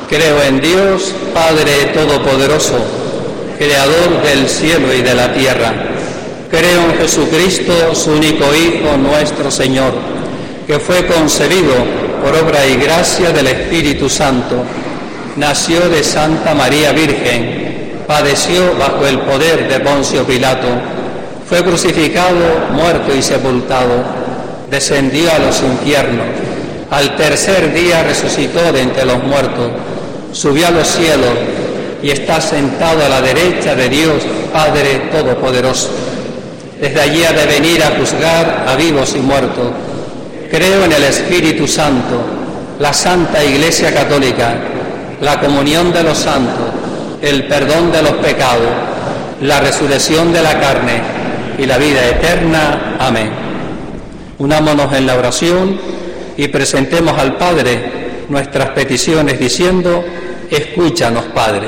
Creo en Dios, Padre Todopoderoso, Creador del cielo y de la tierra. Creo en Jesucristo, su único Hijo, nuestro Señor, que fue concebido por obra y gracia del Espíritu Santo. Nació de Santa María Virgen, padeció bajo el poder de Poncio Pilato, fue crucificado, muerto y sepultado, descendió a los infiernos, al tercer día resucitó de entre los muertos, subió a los cielos y está sentado a la derecha de Dios, Padre Todopoderoso. Desde allí ha de venir a juzgar a vivos y muertos. Creo en el Espíritu Santo, la Santa Iglesia Católica, la comunión de los santos, el perdón de los pecados, la resurrección de la carne y la vida eterna. Amén. Unámonos en la oración y presentemos al Padre nuestras peticiones diciendo: escúchanos, Padre.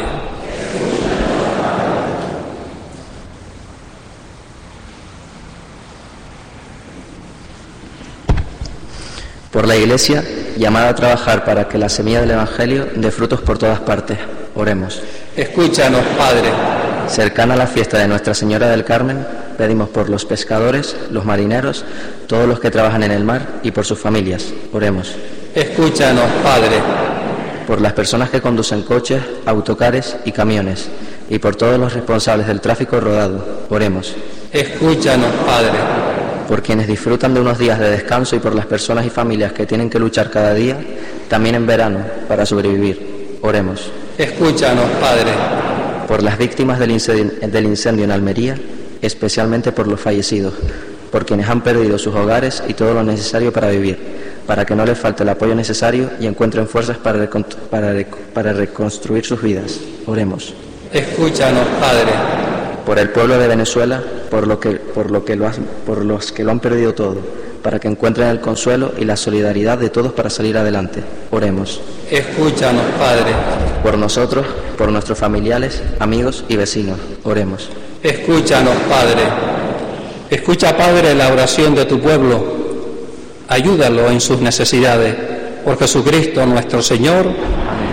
Por la Iglesia, llamada a trabajar para que la semilla del Evangelio dé frutos por todas partes. Oremos. Escúchanos, Padre. Cercana a la fiesta de Nuestra Señora del Carmen, pedimos por los pescadores, los marineros, todos los que trabajan en el mar y por sus familias. Oremos. Escúchanos, Padre. Por las personas que conducen coches, autocares y camiones, y por todos los responsables del tráfico rodado. Oremos. Escúchanos, Padre. Por quienes disfrutan de unos días de descanso y por las personas y familias que tienen que luchar cada día, también en verano, para sobrevivir. Oremos. Escúchanos, Padre. Por las víctimas del incendio en Almería, especialmente por los fallecidos, por quienes han perdido sus hogares y todo lo necesario para vivir, para que no les falte el apoyo necesario y encuentren fuerzas para reconstruir sus vidas. Oremos. Escúchanos, Padre. Por el pueblo de Venezuela, por los que lo han perdido todo, para que encuentren el consuelo y la solidaridad de todos para salir adelante. Oremos. Escúchanos, Padre. Por nosotros, por nuestros familiares, amigos y vecinos. Oremos. Escúchanos, Padre. Escucha, Padre, la oración de tu pueblo. Ayúdalo en sus necesidades. Por Jesucristo nuestro Señor. Amén.